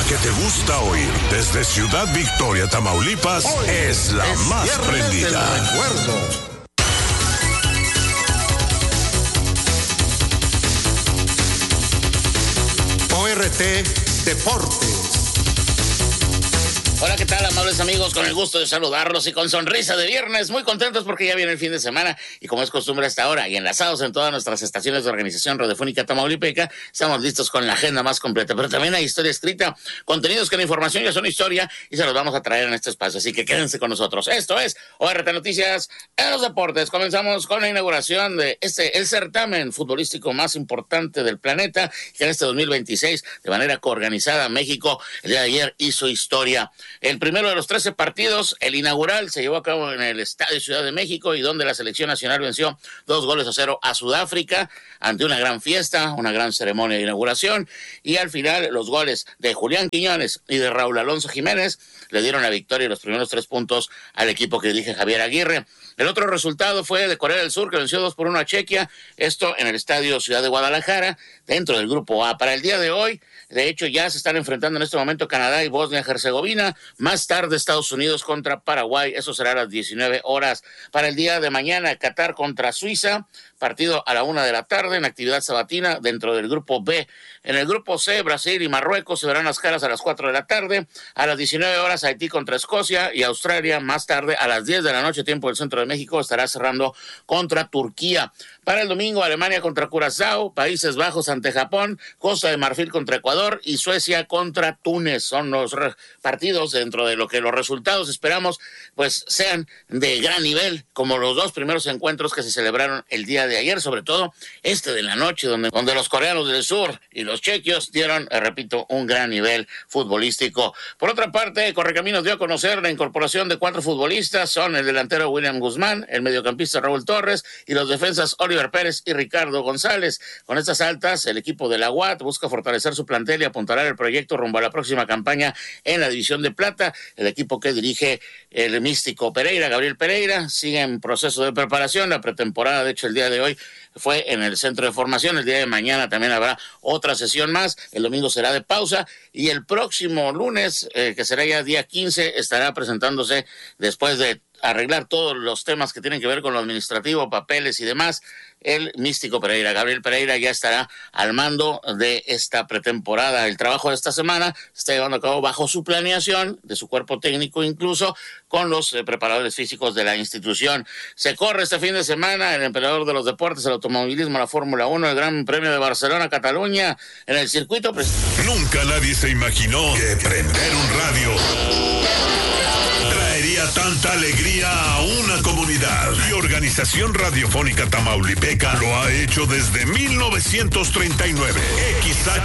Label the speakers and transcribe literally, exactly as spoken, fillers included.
Speaker 1: que te gusta oír desde Ciudad Victoria, Tamaulipas, hoy es la es más prendida.
Speaker 2: Recuerdo. O R T Deportes.
Speaker 3: Hola, ¿qué tal, amables amigos? Con el gusto de saludarlos y con sonrisa de viernes, muy contentos porque ya viene el fin de semana y como es costumbre hasta ahora y enlazados en todas nuestras estaciones de Organización Radiofónica Tamaulipeca, estamos listos con la agenda más completa, pero también hay historia escrita, contenidos que la información ya son historia y se los vamos a traer en este espacio, así que quédense con nosotros. Esto es O R T Noticias en los deportes. Comenzamos con la inauguración de este, el certamen futbolístico más importante del planeta, que en este dos mil veintiséis, de manera coorganizada, México el día de ayer hizo historia. El primero de los trece partidos, el inaugural, se llevó a cabo en el Estadio Ciudad de México y donde la selección nacional venció dos goles a cero a Sudáfrica ante una gran fiesta, una gran ceremonia de inauguración y al final los goles de Julián Quiñones y de Raúl Alonso Jiménez le dieron la victoria y los primeros tres puntos al equipo que dirige Javier Aguirre. El otro resultado fue de Corea del Sur, que venció dos por uno a Chequia, esto en el Estadio Ciudad de Guadalajara, dentro del Grupo A. Para el día de hoy, de hecho, ya se están enfrentando en este momento Canadá y Bosnia-Herzegovina. Más tarde, Estados Unidos contra Paraguay. Eso será a las diecinueve horas. Para el día de mañana, Qatar contra Suiza. Partido a la una de la tarde en actividad sabatina dentro del Grupo B. En el Grupo C, Brasil y Marruecos se verán las caras a las cuatro de la tarde. A las diecinueve horas, Haití contra Escocia y Australia. Más tarde, a las diez de la noche, tiempo del centro de México, estará cerrando contra Turquía. Para el domingo, Alemania contra Curazao, Países Bajos ante Japón, Costa de Marfil contra Ecuador y Suecia contra Túnez. Son los re- partidos dentro de lo que los resultados esperamos pues sean de gran nivel, como los dos primeros encuentros que se celebraron el día de ayer, sobre todo este de la noche, donde, donde los coreanos del sur y los chequios dieron, eh, repito, un gran nivel futbolístico. Por otra parte, Correcaminos dio a conocer la incorporación de cuatro futbolistas, son el delantero William Guzmán, el mediocampista Raúl Torres y los defensas Oliver Pérez y Ricardo González. Con estas altas, el equipo de la U A T busca fortalecer su plantel y apuntalar el proyecto rumbo a la próxima campaña en la División de Plata. El equipo que dirige el místico Pereira, Gabriel Pereira, sigue en proceso de preparación. La pretemporada, de hecho, el día de hoy fue en el centro de formación. El día de mañana también habrá otra sesión más. El domingo será de pausa y el próximo lunes, eh, que será ya día quince, estará presentándose después de arreglar todos los temas que tienen que ver con lo administrativo, papeles y demás. El místico Pereira, Gabriel Pereira, ya estará al mando de esta pretemporada. El trabajo de esta semana se está llevando a cabo bajo su planeación, de su cuerpo técnico incluso, con los eh, preparadores físicos de la institución. Se corre este fin de semana el emperador de los deportes, el automovilismo, la Fórmula uno, el Gran Premio de Barcelona, Cataluña, en el circuito.
Speaker 1: Nunca nadie se imaginó que prender un radio traería tanta alegría a una comunidad. Y Organización Radiofónica Tamaulipeca lo ha hecho desde mil novecientos treinta y nueve. X H